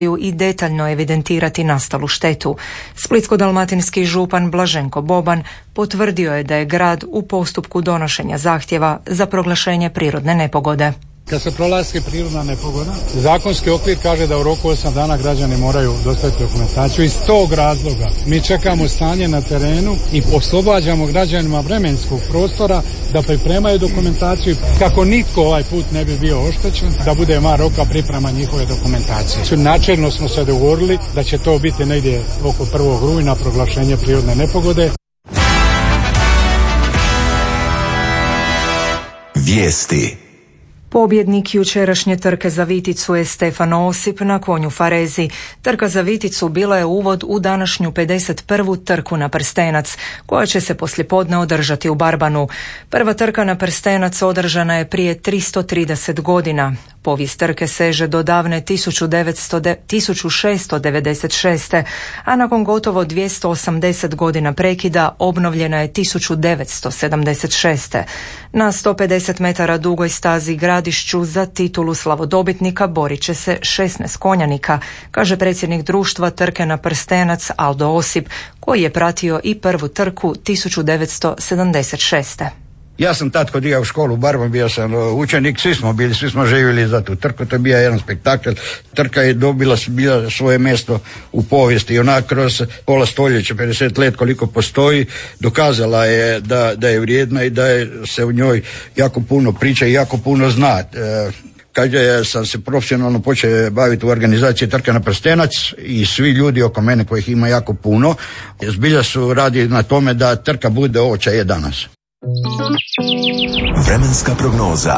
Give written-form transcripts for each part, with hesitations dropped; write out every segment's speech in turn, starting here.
i detaljno evidentirati nastalu štetu. Splitsko-dalmatinski župan Blaženko Boban potvrdio je da je grad u postupku donošenja zahtjeva za proglašenje prirodne nepogode. Kad se proglasi prirodna nepogoda, zakonski okvir kaže da u roku 8 dana građani moraju dostaviti dokumentaciju. Iz tog razloga mi čekamo stanje na terenu i oslobađamo građanima vremenskog prostora da pripremaju dokumentaciju kako nitko ovaj put ne bi bio oštećen, da bude van roka priprema njihove dokumentacije. Načelno smo se dogovorili da će to biti negdje oko 1. rujna proglašenje prirodne nepogode. Vijesti. Pobjednik jučerašnje trke za Viticu je Stefano Osip na konju Farezi. Trka za Viticu bila je uvod u današnju 51. trku na prstenac, koja će se poslijepodne održati u Barbanu. Prva trka na prstenac održana je prije 330 godina. Povijest trke seže do davne 1696. a nakon gotovo 280 godina prekida obnovljena je 1976. Na 150 metara dugoj stazi Gradišću za titulu slavodobitnika borit će se 16 konjanika, kaže predsjednik društva trke na prstenac Aldo Osip, koji je pratio i prvu trku 1976. Ja sam tad kod u školu u Barban, bio sam učenik, svi smo živjeli za tu trku, to je bio jedan spektakl. Trka je dobila svoje mjesto u povijesti i ona kroz pola stoljeća, 50 let koliko postoji, dokazala je da je vrijedna i da se u njoj jako puno priča i jako puno zna. Kad sam se profesionalno počeo baviti u organizaciji trke na prstenac i svi ljudi oko mene kojih ima jako puno, zbilja su radi na tome da trka bude ovo čo je danas. Vremenska prognoza.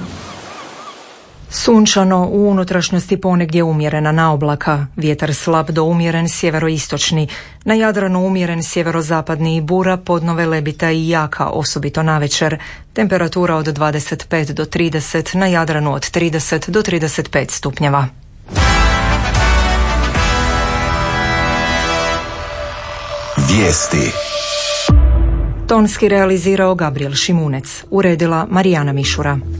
Sunčano, u unutrašnjosti ponegdje umjerena naoblaka, vjetar slab do umjeren sjeveroistočni, na Jadranu umjeren sjeverozapadni i bura, podnove lebita i jaka, osobito navečer. Temperatura od 25 do 30, na Jadranu od 30 do 35 stupnjeva. Vijesti. Tonski realizirao Gabriel Šimunec, uredila Marijana Mišura.